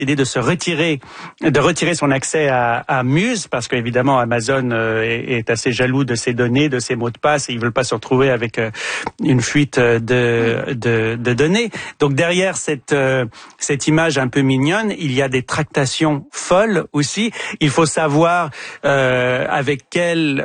l'idée de retirer son accès à Muse, parce qu'évidemment Amazon est assez jaloux de ses données, de ses mots de passe, et ils veulent pas se retrouver avec une fuite de données. Donc derrière cette image un peu mignonne, il y a des tractations folles aussi. Il faut savoir avec quelle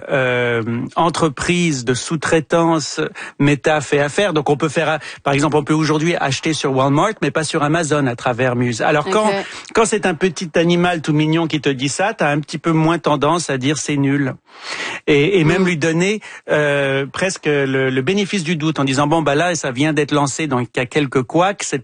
entreprise de sous-traitance Meta fait affaire. Donc on peut par exemple, on peut aujourd'hui acheter sur Walmart, mais pas sur Amazon à travers Muse. Alors quand c'est un petit animal tout mignon qui te dit ça, t'as un petit peu moins tendance à dire c'est nul. Et même lui donner presque le bénéfice du doute en disant bon là ça vient d'être lancé, donc il y a quelques couacs, ce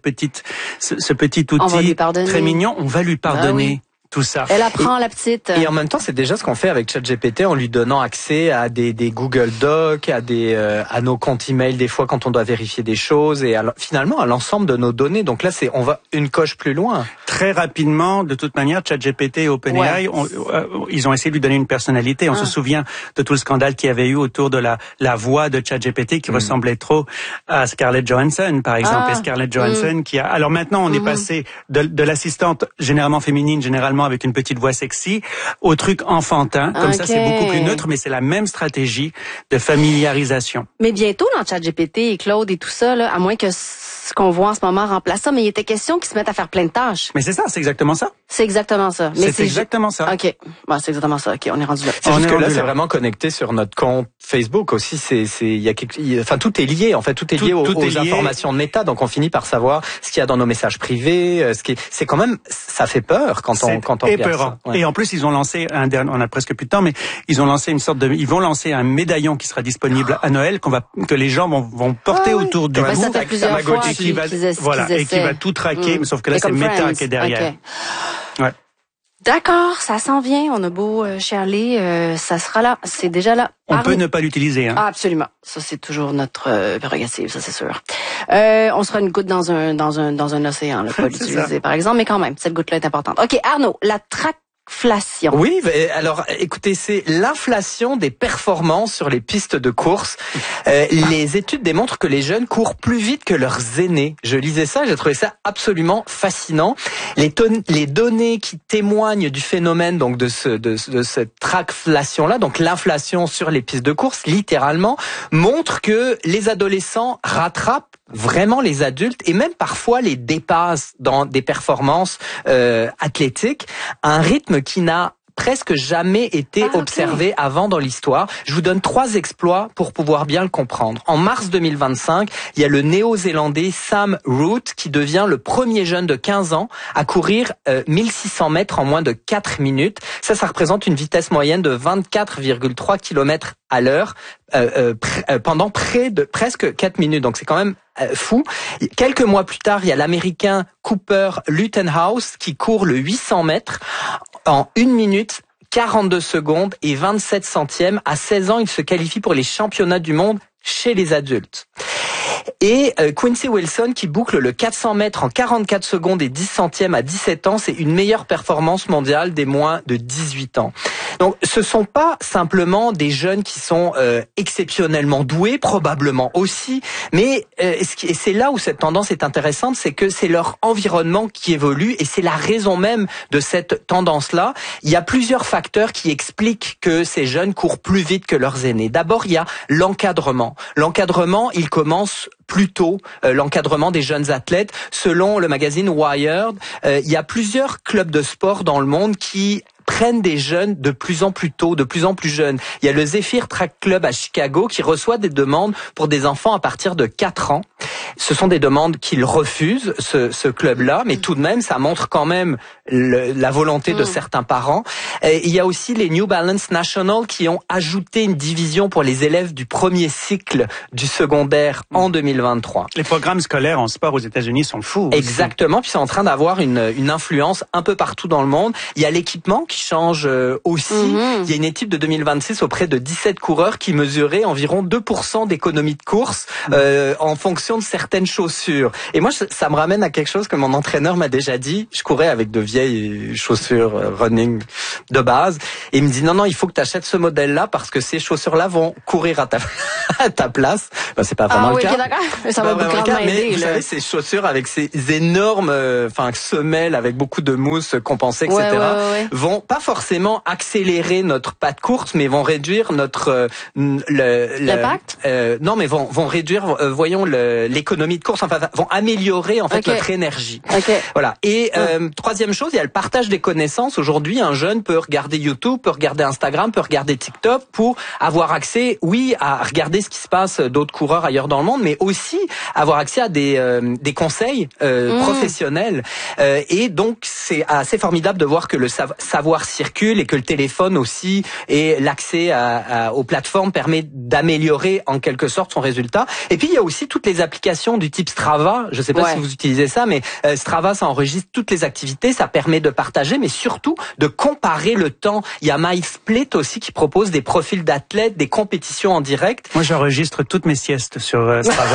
petit outil très mignon, on va lui pardonner. Tout ça. Elle apprend la petite. Et en même temps, c'est déjà ce qu'on fait avec ChatGPT en lui donnant accès à des Google Docs, à nos comptes email des fois quand on doit vérifier des choses et finalement à l'ensemble de nos données. Donc là, on va une coche plus loin. Très rapidement, de toute manière, ChatGPT et OpenAI, ils ont essayé de lui donner une personnalité. On se souvient de tout le scandale qu'il y avait eu autour de la voix de ChatGPT qui ressemblait trop à Scarlett Johansson, par exemple. Et Scarlett Johansson alors maintenant, on est passé de l'assistante généralement féminine, généralement avec une petite voix sexy, au truc enfantin. Comme ça, c'est beaucoup plus neutre, mais c'est la même stratégie de familiarisation. Mais bientôt, dans ChatGPT et Claude et tout ça, là, à moins que ce qu'on voit en ce moment remplace ça, mais il était question qu'ils se mettent à faire plein de tâches. Mais c'est ça, c'est exactement ça. C'est exactement ça. Mais c'est exactement ça. OK. Bon, c'est exactement ça. OK, on est rendu là. C'est juste que là, c'est vraiment connecté sur notre compte Facebook aussi. Tout est lié. En fait, tout est lié aux informations de Meta. Donc, on finit par savoir ce qu'il y a dans nos messages privés. C'est quand même, ça fait peur quand on regarde ça. Ouais. Et en plus, ils ont lancé on a presque plus de temps, mais ils vont lancer un médaillon qui sera disponible à Noël que les gens vont porter autour du cou. Ça fait plusieurs fois et qui va tout traquer, mais sauf que là, c'est Meta qui est derrière. Okay. Ouais. D'accord, ça s'en vient. On a beau chialer, ça sera là. C'est déjà là. On peut ne pas l'utiliser. Ah, absolument. Ça, c'est toujours notre prérogative, ça c'est sûr. On sera une goutte dans un océan, là, pas l'utiliser par exemple, mais quand même, cette goutte-là est importante. OK, Arnaud, la trackflation. Oui, alors écoutez, c'est l'inflation des performances sur les pistes de course. Les études démontrent que les jeunes courent plus vite que leurs aînés. Je lisais ça, j'ai trouvé ça absolument fascinant. Les données qui témoignent du phénomène donc de cette trackflation-là, donc l'inflation sur les pistes de course, littéralement, montrent que les adolescents rattrapent vraiment les adultes et même parfois les dépassent dans des performances athlétiques à un rythme qui n'a presque jamais été observé avant dans l'histoire. Je vous donne 3 exploits pour pouvoir bien le comprendre. En mars 2025, il y a le néo-zélandais Sam Root qui devient le premier jeune de 15 ans à courir 1600 mètres en moins de 4 minutes. Ça représente une vitesse moyenne de 24,3 km à l'heure pendant presque 4 minutes. Donc c'est quand même fou. Quelques mois plus tard, il y a l'américain Cooper Luttenhouse qui court le 800 mètres en 1 minute 42 secondes et 27 centièmes. À 16 ans, il se qualifie pour les championnats du monde chez les adultes. Et Quincy Wilson qui boucle le 400 mètres en 44 secondes et 10 centièmes à 17 ans, c'est une meilleure performance mondiale des moins de 18 ans. Donc ce sont pas simplement des jeunes qui sont exceptionnellement doués, probablement aussi, mais c'est là où cette tendance est intéressante, c'est que c'est leur environnement qui évolue et c'est la raison même de cette tendance-là. Il y a plusieurs facteurs qui expliquent que ces jeunes courent plus vite que leurs aînés. D'abord, il y a l'encadrement. L'encadrement, il commence plus tôt, l'encadrement des jeunes athlètes. Selon le magazine Wired, il y a plusieurs clubs de sport dans le monde qui prennent des jeunes de plus en plus tôt, de plus en plus jeunes. Il y a le Zephyr Track Club à Chicago qui reçoit des demandes pour des enfants à partir de 4 ans. Ce sont des demandes qu'ils refusent, ce club-là, mais tout de même, ça montre quand même la volonté de certains parents. Et il y a aussi les New Balance National qui ont ajouté une division pour les élèves du premier cycle du secondaire en 2023. Les programmes scolaires en sport aux États-Unis sont fous. Exactement, puis c'est en train d'avoir une influence un peu partout dans le monde. Il y a l'équipement qui change aussi. Il y a une étude de 2026 auprès de 17 coureurs qui mesuraient environ 2% d'économie de course en fonction sélection de certaines chaussures. Et moi, ça me ramène à quelque chose que mon entraîneur m'a déjà dit. Je courais avec de vieilles chaussures running de base. Et il me dit, non, il faut que tu achètes ce modèle-là parce que ces chaussures-là vont courir à ta place. Ben, c'est pas vraiment le cas. Ça va beaucoup m'aider. Mais vous savez, ces chaussures avec ces énormes, semelles avec beaucoup de mousse compensée, etc., vont pas forcément accélérer notre pas de course, mais vont réduire notre l'impact. Non, mais vont réduire, l'économie de course. Enfin, vont améliorer en fait notre énergie. Voilà. Et troisième chose, il y a le partage des connaissances. Aujourd'hui, un jeune peut regarder YouTube, peut regarder Instagram, peut regarder TikTok pour avoir accès, à regarder ce qui se passe d'autres coureurs ailleurs dans le monde, mais aussi avoir accès à des conseils professionnels. Et donc, c'est assez formidable de voir que le savoir circule et que le téléphone aussi et l'accès aux plateformes permet d'améliorer en quelque sorte son résultat. Et puis, il y a aussi toutes les applications du type Strava. Je ne sais pas si vous utilisez ça, mais Strava, ça enregistre toutes les activités, ça permet de partager, mais surtout de comparer le temps. Il y a MySplit aussi qui propose des profils d'athlètes, des compétitions en direct. Moi, j'enregistre toutes mes siestes sur Strava.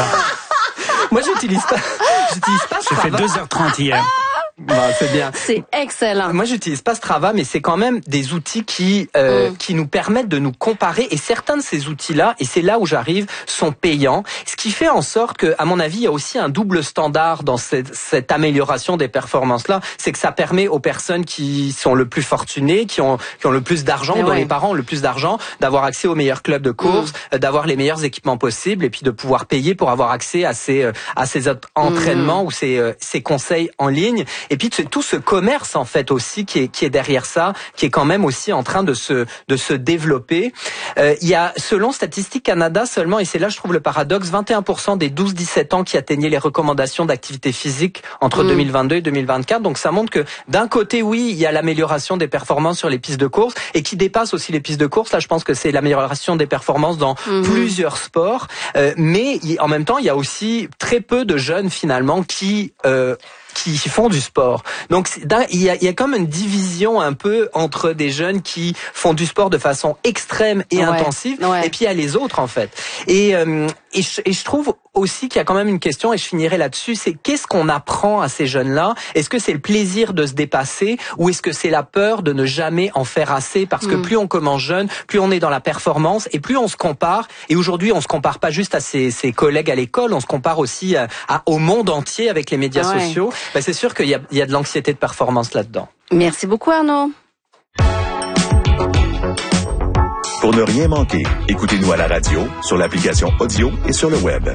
Moi, j'utilise pas Strava. J'ai fait 2h30 hier. C'est bien. C'est excellent. Moi, j'utilise pas Strava, mais c'est quand même des outils qui nous permettent de nous comparer. Et certains de ces outils-là, et c'est là où j'arrive, sont payants. Ce qui fait en sorte que, à mon avis, il y a aussi un double standard dans cette amélioration des performances-là. C'est que ça permet aux personnes qui sont le plus fortunées, qui ont le plus d'argent, dont les parents ont le plus d'argent, d'avoir accès aux meilleurs clubs de course, d'avoir les meilleurs équipements possibles, et puis de pouvoir payer pour avoir accès à ces entraînements ou ces conseils en ligne. Et puis tout ce commerce en fait aussi qui est derrière ça, qui est quand même aussi en train de se développer. Il y a, selon Statistique Canada seulement, et c'est là je trouve le paradoxe, 21% des 12-17 ans qui atteignaient les recommandations d'activité physique entre 2022 et 2024. Donc ça montre que d'un côté, oui, il y a l'amélioration des performances sur les pistes de course et qui dépasse aussi les pistes de course. Là, je pense que c'est l'amélioration des performances dans plusieurs sports. Mais en même temps, il y a aussi très peu de jeunes finalement qui font du sport. Donc il y a comme une division un peu entre des jeunes qui font du sport de façon extrême et intensive, et puis il y a les autres en fait. Et je trouve aussi qu'il y a quand même une question, et je finirai là-dessus, c'est qu'est-ce qu'on apprend à ces jeunes-là? Est-ce que c'est le plaisir de se dépasser ou est-ce que c'est la peur de ne jamais en faire assez? Parce que plus on commence jeune, plus on est dans la performance et plus on se compare. Et aujourd'hui, on se compare pas juste à ses collègues à l'école, on se compare aussi au monde entier avec les médias sociaux. Ben, c'est sûr qu'il y a de l'anxiété de performance là-dedans. Merci beaucoup Arnaud. Pour ne rien manquer, écoutez-nous à la radio, sur l'application audio et sur le web.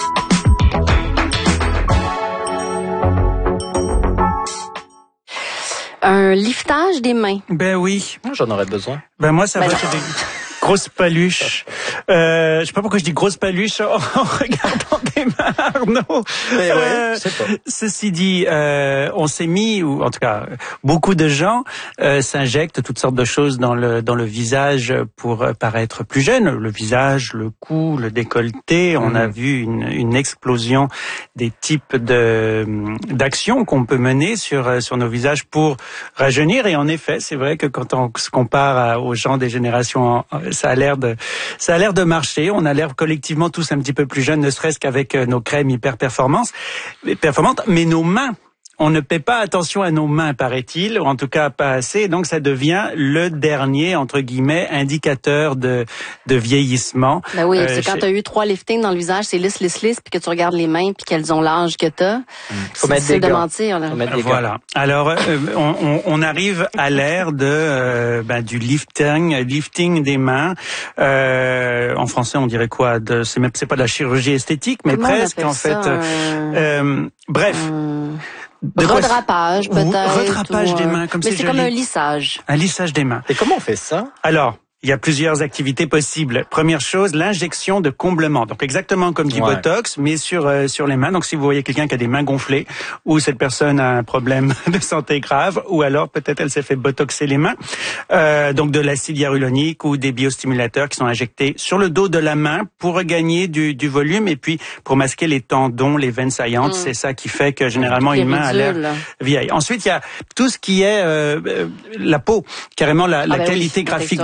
Un liftage des mains. Ben oui. J'en aurais besoin. Ben moi, ça va, j'ai des grosses paluches. Je sais pas pourquoi je dis grosses paluches en regardant des mains, Arnaud. Je sais pas. Ceci dit, on s'est mis, ou en tout cas, beaucoup de gens s'injectent toutes sortes de choses dans le visage pour paraître plus jeune. Le visage, le cou, le décolleté. On a vu une explosion des types d'actions qu'on peut mener sur nos visages pour rajeunir. Et en effet, c'est vrai que quand on se compare aux gens des générations, ça a l'air de marcher. On a l'air collectivement tous un petit peu plus jeunes, ne serait-ce qu'avec nos crèmes hyper performantes, mais nos mains. On ne paie pas attention à nos mains, paraît-il, ou en tout cas pas assez. Donc ça devient le dernier, entre guillemets, indicateur de vieillissement. Ben oui, c'est quand tu as eu 3 liftings dans le visage, c'est lisse, puis que tu regardes les mains, puis qu'elles ont l'âge que tu as. Faut mettre des gants. Voilà. Alors, on arrive à l'ère du lifting des mains. En français, on dirait quoi? C'est pas de la chirurgie esthétique, mais presque, en fait. Bref. Redrapage, peut-être. Redrapage des mains, comme c'est joli. Mais c'est comme un lissage. Un lissage des mains. Et comment on fait ça? Alors, il y a plusieurs activités possibles. Première chose, l'injection de comblement. Donc exactement comme du Botox, mais sur les mains. Donc si vous voyez quelqu'un qui a des mains gonflées, ou cette personne a un problème de santé grave, ou alors peut-être elle s'est fait botoxer les mains. Donc de l'acide hyaluronique ou des biostimulateurs qui sont injectés sur le dos de la main pour regagner du volume et puis pour masquer les tendons, les veines saillantes. C'est ça qui fait que généralement une main a l'air vieille. Ensuite, il y a tout ce qui est la peau, carrément la qualité graphique de la peau.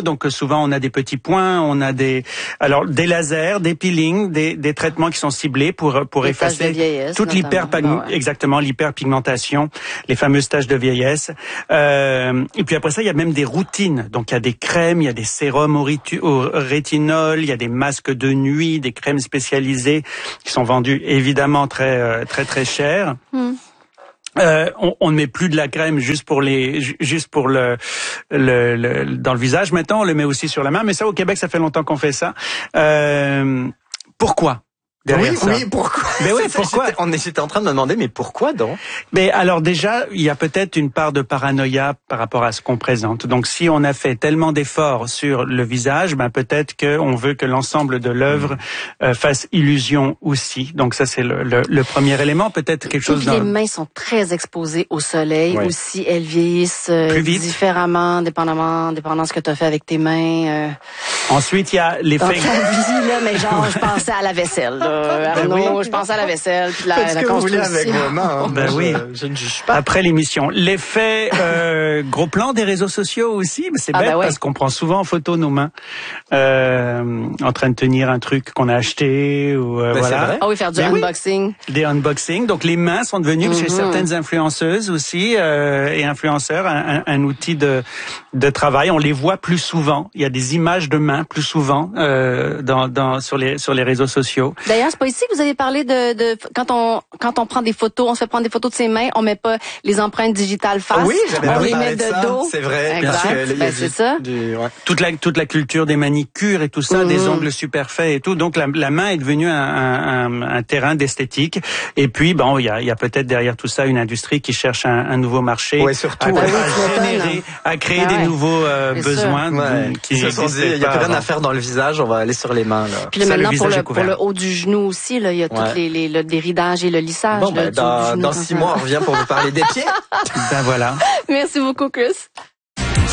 donc souvent on a des petits points, on a des lasers, des peelings, des traitements qui sont ciblés pour effacer toute l'hyperpigmentation, les fameuses taches de vieillesse. Et puis après ça, il y a même des routines. Donc il y a des crèmes, il y a des sérums au rétinol, il y a des masques de nuit, des crèmes spécialisées qui sont vendues évidemment très cher. On ne met plus de la crème juste pour le dans le visage. Maintenant, on le met aussi sur la main. Mais ça, au Québec, ça fait longtemps qu'on fait ça. Pourquoi? Pourquoi? Mais oui, pourquoi? J'étais en train de me demander, mais pourquoi donc? Mais alors déjà, il y a peut-être une part de paranoïa par rapport à ce qu'on présente. Donc si on a fait tellement d'efforts sur le visage, peut-être qu'on veut que l'ensemble de l'œuvre fasse illusion aussi. Donc ça, c'est le premier élément. Peut-être quelque chose. Les mains sont très exposées au soleil. Oui. Aussi, elles vieillissent plus vite, différemment, dépendamment de ce que tu as fait avec tes mains. Ensuite, il y a l'effet. Donc, la vie, là, mais genre, je pensais à la vaisselle. Arnaud, je pensais à la vaisselle, puis la ce que vous voulez avec vos mains. Oui. Je ne juge pas. Après l'émission, l'effet gros plan des réseaux sociaux aussi, mais c'est bête parce qu'on prend souvent en photo nos mains en train de tenir un truc qu'on a acheté ou voilà. Ah oui, faire du unboxing. Des unboxings. Donc les mains sont devenues chez certaines influenceuses aussi et influenceurs un outil de travail. On les voit plus souvent. Il y a des images de mains plus souvent sur les réseaux sociaux. D'ailleurs, c'est pas ici que vous avez parlé de quand on prend des photos, on se fait prendre des photos de ses mains, on met pas les empreintes digitales face. Oui, j'avais on les parlé met de de ça. dos. C'est vrai. C'est ça. Toute la culture des manicures et tout ça, des ongles super faits et tout. Donc la main est devenue un terrain d'esthétique. Et puis il y a peut-être derrière tout ça une industrie qui cherche un nouveau marché, surtout à créer des nouveaux besoins qui se sont dit, il y a plus rien à faire dans le visage, on va aller sur les mains là. Puis là, maintenant pour le haut du genou aussi, là, il y a tous les déridages et le lissage. Bon, dans 6 mois, on revient pour vous parler des pieds. Voilà. Merci beaucoup, Chris.